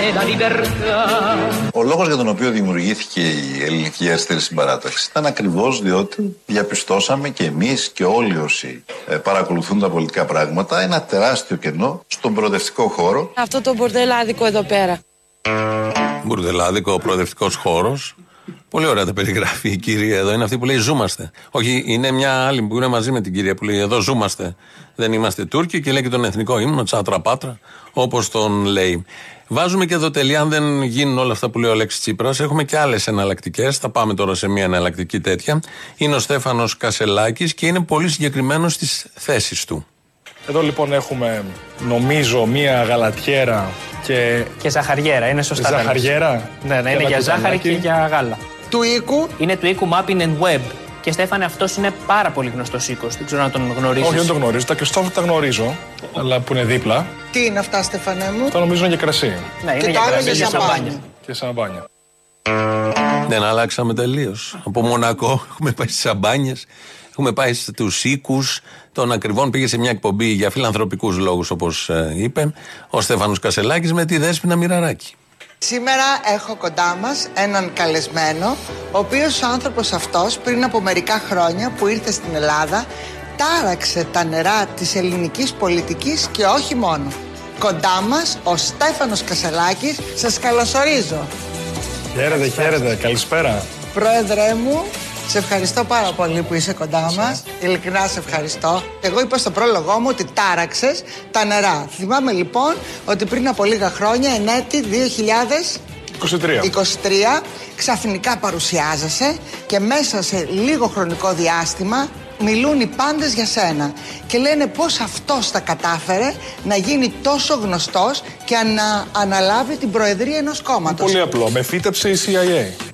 Ο λόγος για τον οποίο δημιουργήθηκε η Ελληνική Αριστερή Συμπαράταξη ήταν ακριβώς διότι διαπιστώσαμε και εμείς και όλοι όσοι παρακολουθούν τα πολιτικά πράγματα ένα τεράστιο κενό στον προοδευτικό χώρο. Αυτό το μπουρδελάδικο εδώ πέρα. Μπουρδελάδικο, ο προοδευτικός χώρος. Πολύ ωραία τα περιγράφει η κυρία εδώ. Είναι αυτή που λέει ζούμαστε. Όχι, είναι μια άλλη που είναι μαζί με την κυρία που λέει εδώ ζούμαστε. Δεν είμαστε Τούρκοι και λέει και τον εθνικό ύμνο, τσάτρα πάτρα, όπως τον λέει. Βάζουμε και εδώ τελεία. Αν δεν γίνουν όλα αυτά που λέει ο Αλέξης Τσίπρας, έχουμε και άλλες εναλλακτικές. Θα πάμε τώρα σε μια εναλλακτική τέτοια. Είναι ο Στέφανος Κασελάκης και είναι πολύ συγκεκριμένος στις θέσεις του. Εδώ λοιπόν έχουμε, νομίζω, μία γαλατιέρα και ζαχαριέρα. Είναι σωστά. Ζαχαριέρα. Ναι, είναι για ζάχαρη και για γάλα. Του οίκου. Είναι του οίκου Mappin and Web. Και Στέφανε, αυτός είναι πάρα πολύ γνωστός οίκος. Δεν ξέρω αν τον γνωρίζεις. Όχι, δεν τον γνωρίζω. Τα Κριστόφα τα γνωρίζω, αλλά που είναι δίπλα. Τι είναι αυτά, Στέφανε μου? Αυτά νομίζω είναι για κρασί. Ναι, είναι για κρασί, για σαμπάνια. Και σαμπάνια. Δεν αλλάξαμε τελείως. Από Μονακό έχουμε πάει στις σαμπάνιες, έχουμε πάει στους οίκους των ακριβών. Πήγε σε μια εκπομπή για φιλανθρωπικούς λόγους, όπως είπε ο Στέφανος Κασελάκης με τη Δέσποινα Μοιραράκη. Σήμερα έχω κοντά μας έναν καλεσμένο, ο οποίος ο άνθρωπος αυτός πριν από μερικά χρόνια που ήρθε στην Ελλάδα τάραξε τα νερά της ελληνικής πολιτικής και όχι μόνο. Κοντά μας ο Στέφανος Κασελάκης, σας καλωσορίζω. Χαίρετε, χαίρετε, καλησπέρα. Πρόεδρε μου, σε ευχαριστώ πάρα πολύ που είσαι κοντά μας. Ειλικρινά σε ευχαριστώ. Εγώ είπα στο πρόλογό μου ότι τάραξες τα νερά. Θυμάμαι λοιπόν ότι πριν από λίγα χρόνια, εν έτη 2023, ξαφνικά παρουσιάζεσαι και μέσα σε λίγο χρονικό διάστημα μιλούν οι πάντες για σένα και λένε πως αυτός τα κατάφερε να γίνει τόσο γνωστός και να αναλάβει την προεδρία ενός κόμματος. Πολύ απλό, με φύτεψε η CIA.